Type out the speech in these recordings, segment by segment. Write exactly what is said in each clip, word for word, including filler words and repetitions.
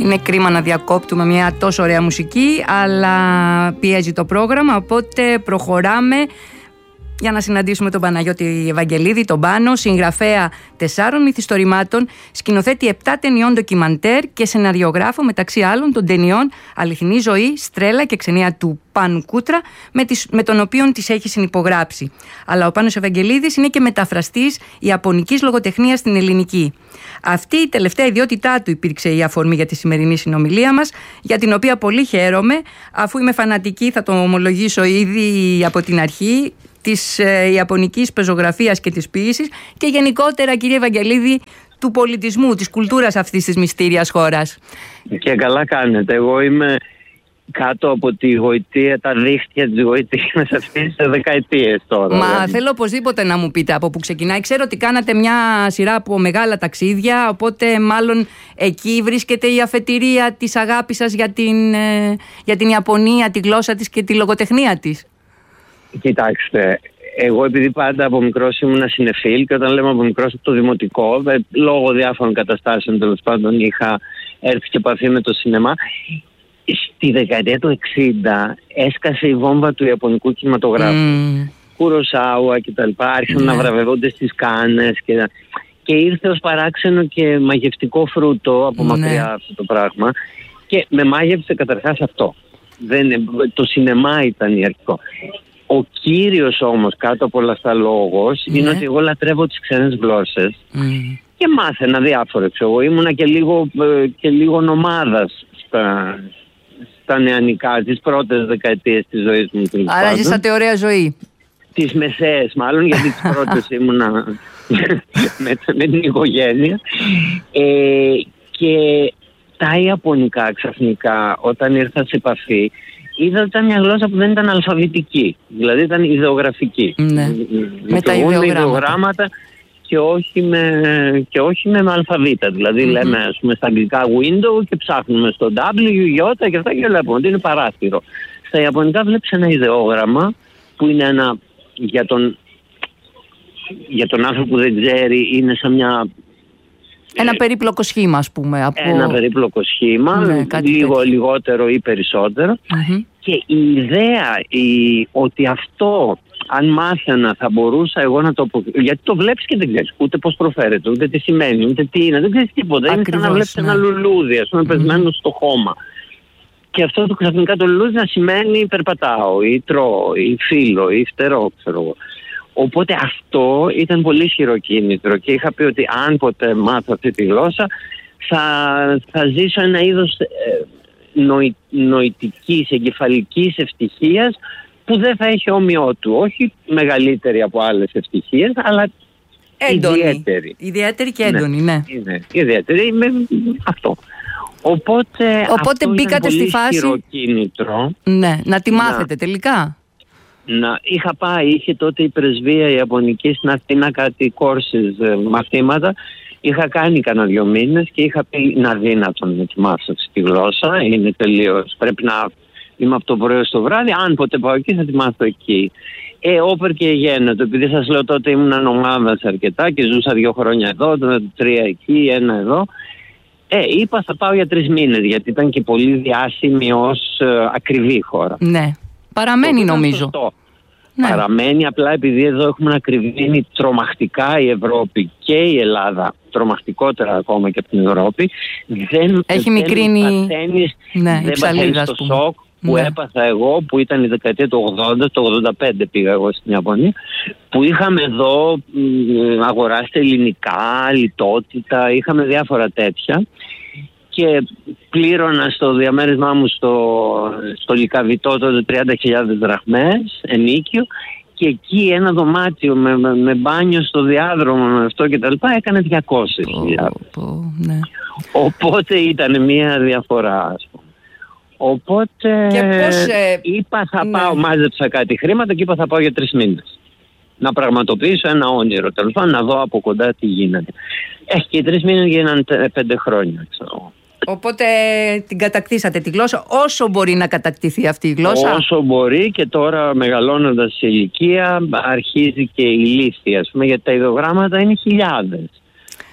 Είναι κρίμα να διακόπτουμε μια τόσο ωραία μουσική, αλλά πιέζει το πρόγραμμα, οπότε προχωράμε για να συναντήσουμε τον Παναγιώτη Ευαγγελίδη, τον Πάνο, συγγραφέα τεσσάρων μυθιστορημάτων, σκηνοθέτη επτά ταινιών ντοκιμαντέρ και σεναριογράφο μεταξύ άλλων των ταινιών Αληθινή Ζωή, Στρέλα και Ξενία του Πάνου Κούτρα, με, τις, με τον οποίον τις έχει συνυπογράψει. Αλλά ο Πάνος Ευαγγελίδης είναι και μεταφραστής ιαπωνικής λογοτεχνίας στην ελληνική. Αυτή η τελευταία ιδιότητά του υπήρξε η αφορμή για τη σημερινή συνομιλία μας, για την οποία πολύ χαίρομαι, αφού είμαι φανατική, θα το ομολογήσω ήδη από την αρχή, της ε, ιαπωνικής πεζογραφίας και της ποίησης και γενικότερα, κύριε Ευαγγελίδη, του πολιτισμού, της κουλτούρας αυτής της μυστήριας χώρας. Και καλά κάνετε. Εγώ είμαι κάτω από τη γοητεία, τα δίχτυα της γοητείας αυτής τις δεκαετίες τώρα. Μα δηλαδή, θέλω οπωσδήποτε να μου πείτε από πού ξεκινάει. Ξέρω ότι κάνατε μια σειρά από μεγάλα ταξίδια, οπότε μάλλον εκεί βρίσκεται η αφετηρία της αγάπης σας για την, ε, για την Ιαπωνία, τη γλώσσα της και τη λογοτεχνία της. Κοιτάξτε, εγώ επειδή πάντα από μικρός ήμουν συνεφίλ και όταν λέμε από μικρός από το δημοτικό, λόγω διάφορων καταστάσεων τέλος πάντων είχα έρθει σε επαφή με το σινεμά. Στη δεκαετία του εξήντα έσκασε η βόμβα του ιαπωνικού κινηματογράφου. Mm. Κουροσάουα κτλ. Άρχισαν mm. να βραβεύονται στις Κάνες και, και ήρθε ως παράξενο και μαγευτικό φρούτο από mm. μακριά αυτό το πράγμα. Και με μάγεψε καταρχάς αυτό. Δεν, το σινεμά ήταν η αρχικό. Ο κύριος όμως κάτω από όλα αυτά λόγος mm. είναι ότι εγώ λατρεύω τις ξένες γλώσσες mm. και μάθαινα διάφορες. Εγώ ήμουνα και λίγο, και λίγο νομάδας στα, στα νεανικά, τις πρώτες δεκαετίες της ζωής μου. Άρα ζήσατε ωραία ζωή. Τις μεσαίες μάλλον, γιατί τις πρώτες ήμουνα με, με την οικογένεια. Ε, και τα ιαπωνικά ξαφνικά όταν ήρθα σε επαφή είδα ότι ήταν μια γλώσσα που δεν ήταν αλφαβητική, δηλαδή ήταν ιδεογραφική. Ναι. Με τα ιδεογράμματα και όχι με, και όχι με αλφαβήτα. Δηλαδή mm-hmm. λέμε ας πούμε στα αγγλικά window και ψάχνουμε στο W, Y και αυτά και βλέπουμε ότι είναι παράθυρο. Στα ιαπωνικά βλέπεις ένα ιδεόγραμμα που είναι ένα, για τον, για τον άνθρωπο που δεν ξέρει, είναι σαν μια... Ένα περίπλοκο σχήμα, ας πούμε. Από... Ένα περίπλοκο σχήμα, ναι, λίγο τέτοιο. Λιγότερο ή περισσότερο. Mm-hmm. Και η ιδέα η, ότι αυτό, αν μάθαινα, θα μπορούσα εγώ να το αποφύγω. Γιατί το βλέπεις και δεν ξέρεις ούτε πώς προφέρεται, ούτε τι σημαίνει, ούτε τι είναι. Δεν ξέρεις τίποτα. Είναι σαν να βλέπεις ναι. ένα λουλούδι, ας πούμε, mm-hmm. πεσμένο στο χώμα. Και αυτό το ξαφνικά το λουλούδι να σημαίνει περπατάω, ή τρώω, ή φύλλω, ή φτερώ, ξέρω εγώ. Οπότε αυτό ήταν πολύ ισχυρό κίνητρο και είχα πει ότι αν ποτέ μάθω αυτή τη γλώσσα θα, θα ζήσω ένα είδος ε, νοη, νοητικής, εγκεφαλικής ευτυχίας που δεν θα έχει όμοιό του. Όχι μεγαλύτερη από άλλες ευτυχίες, αλλά έντονη. Ιδιαίτερη. Ιδιαίτερη και έντονη, ναι. ναι. Είναι ιδιαίτερη με αυτό. Οπότε, Οπότε αυτό μπήκατε ήταν πολύ στη φάση ισχυρό κίνητρο. Ναι, να τη μάθετε να... τελικά. Να, είχα πάει, είχε τότε η πρεσβεία η Ιαπωνική στην Αθήνα κάτι κόρσεις ε, μαθήματα. Είχα κάνει κανένα δυο μήνες και είχα πει είναι αδύνατον να τη μάθω τη γλώσσα. Είναι τελείως, πρέπει να είμαι από το πρωί στο βράδυ. Αν ποτέ πάω εκεί θα τη μάθω εκεί. Ε, όπερ και γένετο, επειδή σας λέω τότε ήμουν ομάδα αρκετά και ζούσα δύο χρόνια εδώ, τρία εκεί, ένα εδώ. Ε, είπα θα πάω για τρεις μήνες γιατί ήταν και πολύ διάσημη ως ε, ακριβή χώρα. Ναι. Παραμένει νομίζω. Ναι. Παραμένει, απλά επειδή εδώ έχουμε να κρυβίνει τρομακτικά η Ευρώπη και η Ελλάδα, τρομακτικότερα ακόμα και από την Ευρώπη, δεν, έχει δεν μικρύνει... παθαίνεις, ναι, δεν παθαίνεις το σοκ που ναι. έπαθα εγώ, που ήταν η δεκαετία του ογδόντα, το ογδόντα πέντε πήγα εγώ στην Ιαπωνία, που είχαμε εδώ αγοράσει ελληνικά, λιτότητα, είχαμε διάφορα τέτοια. Και πλήρωνα στο διαμέρισμά μου στο, στο Λυκαβητό τότε τριάντα χιλιάδες δραχμές ενίκιο και εκεί ένα δωμάτιο με, με, με μπάνιο στο διάδρομο με αυτό και τα λοιπά έκανε διακόσιες χιλιάδες. Oh, oh, ναι. Οπότε ήταν μια διαφορά, ας πούμε. Οπότε και πώς, ε... είπα θα ναι. πάω, μάζεψα κάτι χρήματα και είπα θα πάω για τρεις μήνες. Να πραγματοποιήσω ένα όνειρο, τέλος πάντων, να δω από κοντά τι γίνεται. Έχει και οι τρεις μήνες γίνανε πέντε χρόνια, ξέρω. Οπότε την κατακτήσατε τη γλώσσα όσο μπορεί να κατακτηθεί αυτή η γλώσσα. Όσο μπορεί και τώρα μεγαλώνοντας σε ηλικία αρχίζει και η λύθη, ας πούμε, γιατί τα ιδεογράμματα είναι χιλιάδες.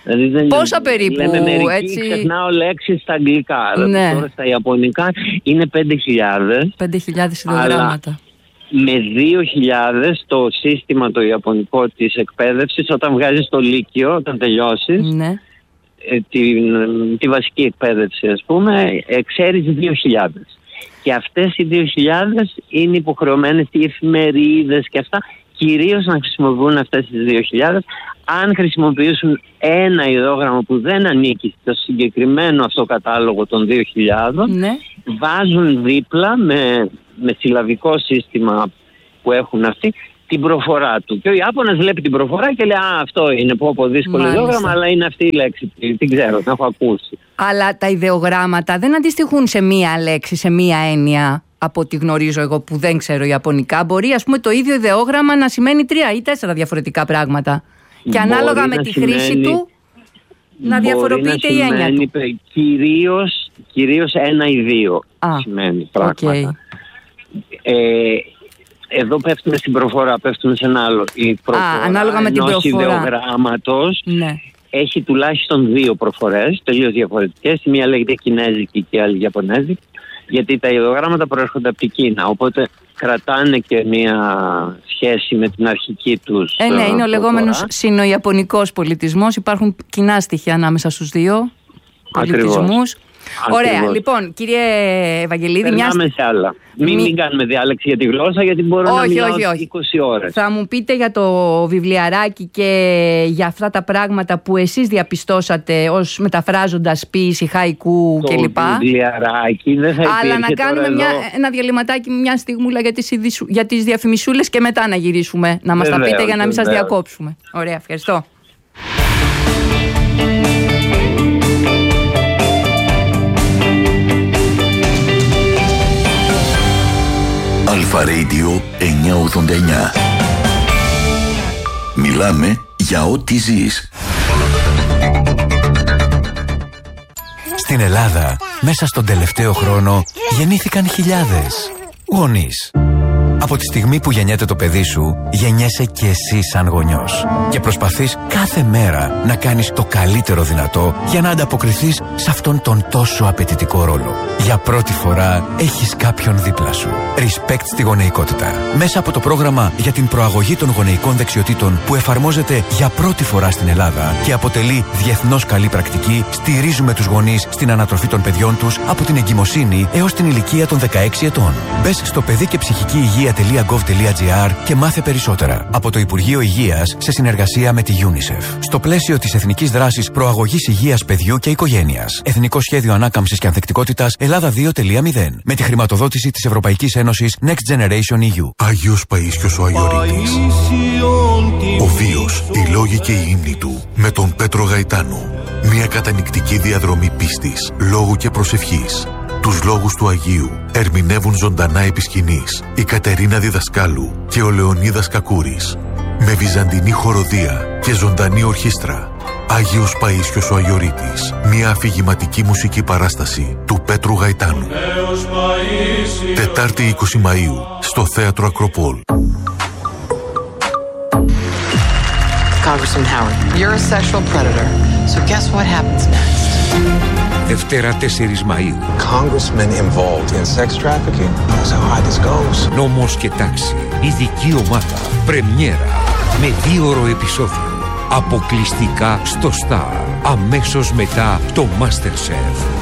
Δηλαδή δεν Πόσα περίπου, λέμε μερικοί, έτσι... ξεχνάω λέξεις στα αγγλικά, ναι. δηλαδή τώρα στα ιαπωνικά είναι πέντε χιλιάδες. πέντε χιλιάδες ιδεογράμματα. Με δύο χιλιάδες το σύστημα το ιαπωνικό της εκπαίδευσης, όταν βγάζεις το λύκειο, όταν τελειώσεις, ναι. τη, τη βασική εκπαίδευση ας πούμε, ξέρεις δύο χιλιάδες. Και αυτές οι δύο χιλιάδες είναι υποχρεωμένες οι εφημερίδες και αυτά κυρίως να χρησιμοποιούν αυτές τις δύο χιλιάδες. Αν χρησιμοποιήσουν ένα ιδεόγραμμα που δεν ανήκει στο συγκεκριμένο αυτό κατάλογο των δύο χιλιάδων, ναι. βάζουν δίπλα με, με συλλαβικό σύστημα που έχουν αυτοί την προφορά του. Και ο Ιάπωνας βλέπει την προφορά και λέει «Α, αυτό είναι πω πω δύσκολο ιδεόγραμμα, αλλά είναι αυτή η λέξη, την ξέρω, την έχω ακούσει». Αλλά τα ιδεογράμματα δεν αντιστοιχούν σε μία λέξη, σε μία έννοια. Από ό,τι γνωρίζω εγώ που δεν ξέρω Ιαπωνικά, μπορεί ας πούμε το ίδιο ιδεόγραμμα να σημαίνει τρία ή τέσσερα διαφορετικά πράγματα. Και μπορεί ανάλογα με τη σημαίνει, χρήση του να διαφοροποιείται η έννοια του. Κυρίως, κυρίως ένα ή δύο Α, σημαίνει πράγματα. Okay. Ε, εδώ πέφτουμε στην προφορά, πέφτουμε σε ένα άλλο. Η προφορά Α, ανάλογα με την προφορά ιδεογράμματος ναι. έχει τουλάχιστον δύο προφορές, τελείως διαφορετικές. Η μία λέγεται κινέζικη και η άλλη ιαπωνέζικη. Γιατί τα ιδεογράμματα προέρχονται από την Κίνα, οπότε κρατάνε και μία σχέση με την αρχική τους. Ε, ναι, είναι ο λεγόμενος σινοϊαπωνικός πολιτισμός. Υπάρχουν κοινά στοιχεία ανάμεσα στους δύο πολιτισμούς. Ωραία, ακριβώς. Λοιπόν, κύριε Ευαγγελίδη, περνάμε μια... σε άλλα. Μην, Μη... μην κάνουμε διάλεξη για τη γλώσσα, γιατί μπορώ όχι, να μιλάω όχι, όχι. είκοσι ώρες. Θα μου πείτε για το βιβλιαράκι και για αυτά τα πράγματα που εσείς διαπιστώσατε ως μεταφράζοντας ποίηση, χαϊκού κλπ. Το βιβλιαράκι δεν θα υπήρχε. Αλλά να κάνουμε μια, ένα διαλυματάκι μια στιγμούλα για τις, ειδισου... για τις διαφημισούλες και μετά να γυρίσουμε. Να μας τα πείτε για να μην σας διακόψουμε. Ωραία, ευχαριστώ. Αλφα Radio εννιακόσια ογδόντα εννιά. Μιλάμε για ό,τι ζεις. Στην Ελλάδα, μέσα στον τελευταίο χρόνο, γεννήθηκαν χιλιάδες γονείς. Από τη στιγμή που γεννιέται το παιδί σου, γεννιέσαι και εσύ σαν γονιός. Και προσπαθείς κάθε μέρα να κάνεις το καλύτερο δυνατό για να ανταποκριθείς σε αυτόν τον τόσο απαιτητικό ρόλο. Για πρώτη φορά έχεις κάποιον δίπλα σου. Respect στη γονεϊκότητα. Μέσα από το πρόγραμμα για την προαγωγή των γονεϊκών δεξιοτήτων που εφαρμόζεται για πρώτη φορά στην Ελλάδα και αποτελεί διεθνώς καλή πρακτική, στηρίζουμε τους γονείς στην ανατροφή των παιδιών τους από την εγκυμοσύνη έως την ηλικία των δεκαέξι ετών. Μπες στο παιδί και ψυχική υγεία .gov.gr και μάθε περισσότερα. Από το Υπουργείο Υγείας σε συνεργασία με τη UNICEF. Στο πλαίσιο της Εθνικής Δράσης Προαγωγής Υγείας Παιδιού και Οικογένειας. Εθνικό Σχέδιο Ανάκαμψης και Ανθεκτικότητας Ελλάδα δύο κόμμα μηδέν. Με τη χρηματοδότηση της Ευρωπαϊκής Ένωσης Next Generation ι γιου. Άγιος Παΐσιος ο Αγιορείτης. Ο βίος, οι λόγοι και οι ύμνοι του. Με τον Πέτρο Γαϊτάνο. Μια κατανυκτική διαδρομή πίστης, λόγου και προσευχής. Τους λόγους του Αγίου ερμηνεύουν ζωντανά επί σκηνής η Κατερίνα Διδασκάλου και ο Λεωνίδας Κακούρης. Με βυζαντινή χοροδία και ζωντανή ορχήστρα. Άγιος Παΐσιος ο Αγιορείτης. Μια αφηγηματική μουσική παράσταση του Πέτρου Γαϊτάνου. Τετάρτη είκοσι Μαΐου στο Θέατρο Ακροπόλ. Congressman Howard, you're a sexual predator. So guess what happens next? Δευτέρα τέσσερις Μαΐου. Congressmen involved in sex trafficking. That's how high this goes. Νόμος και τάξη. Ειδική ομάδα. Πρεμιέρα. Με δίωρο επεισόδιο. Αποκλειστικά στο Star. Αμέσως μετά το MasterChef.